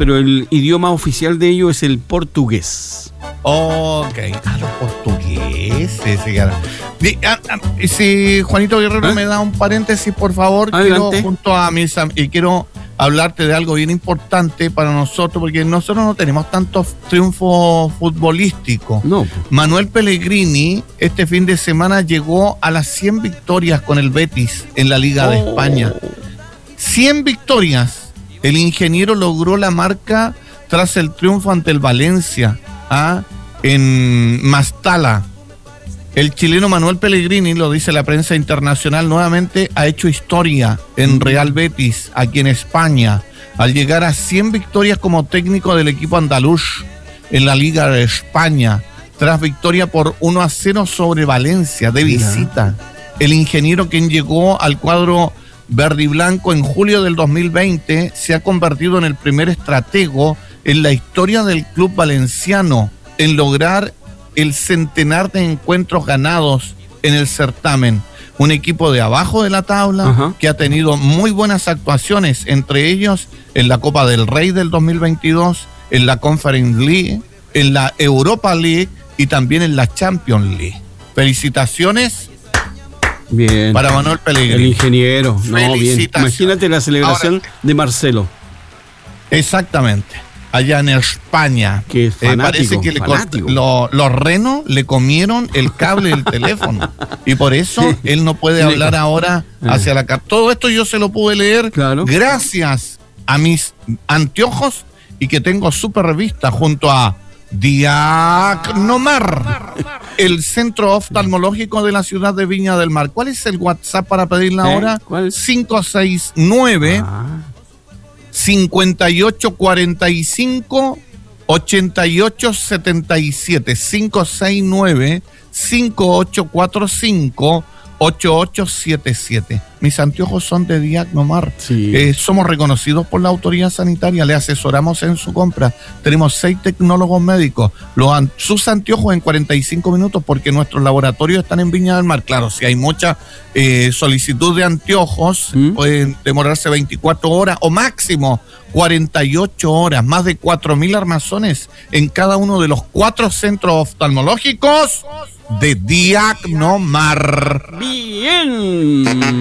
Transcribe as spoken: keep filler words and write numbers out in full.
pero el idioma oficial de ellos es el portugués. Ok, a los portugueses. Sí, claro. Di- ah, ah, si Juanito Guerrero ¿Eh? me da un paréntesis, por favor, Adelante. quiero junto a mis am- y quiero hablarte de algo bien importante para nosotros, porque nosotros no tenemos tantos triunfos futbolísticos. No. Manuel Pellegrini este fin de semana llegó a las cien victorias con el Betis en la Liga de Oh. España. cien victorias. El ingeniero logró la marca tras el triunfo ante el Valencia, ¿ah? en Mastala. El chileno Manuel Pellegrini, lo dice la prensa internacional, nuevamente ha hecho historia en Real Betis, aquí en España, al llegar a cien victorias como técnico del equipo andaluz en la Liga de España, tras victoria por uno a cero sobre Valencia de visita. El ingeniero, quien llegó al cuadro verde y blanco en julio del dos mil veinte, se ha convertido en el primer estratego en la historia del club valenciano en lograr el centenar de encuentros ganados en el certamen. Un equipo de abajo de la tabla, Ajá. que ha tenido muy buenas actuaciones, entre ellos en la Copa del Rey del dos mil veintidós, en la Conference League, en la Europa League y también en la Champions League. Felicitaciones Bien. para Manuel El Pellegrini. ingeniero. No, bien. Felicitaciones. Imagínate la celebración de Marcelo. Exactamente. Allá en España. Que es fanático, parece que le cort- fanático. lo- los renos le comieron el cable del teléfono. Y por eso Sí. él no puede Sí. hablar ahora Ah. hacia la cara. Todo esto yo se lo pude leer Claro. gracias a mis anteojos y que tengo súper vista junto a Diagnomar, el centro oftalmológico de la ciudad de Viña del Mar. ¿Cuál es el WhatsApp para pedirla ¿Eh? ahora? ¿Cuál? cinco seis nueve Ah. cincuenta y ocho cuarenta y cinco ochenta y ocho setenta y siete. Cinco seis nueve cinco ocho cuatro cinco ocho ocho siete siete. Mis anteojos son de Diagnomar. Sí. Eh, somos reconocidos por la autoridad sanitaria, le asesoramos en su compra. Tenemos seis tecnólogos médicos. Los an- sus anteojos en cuarenta y cinco minutos, porque nuestros laboratorios están en Viña del Mar. Claro, si hay mucha eh, solicitud de anteojos, ¿Mm? pueden demorarse veinticuatro horas o máximo cuarenta y ocho horas. Más de cuatro mil armazones en cada uno de los cuatro centros oftalmológicos de Diagnomar. Bien.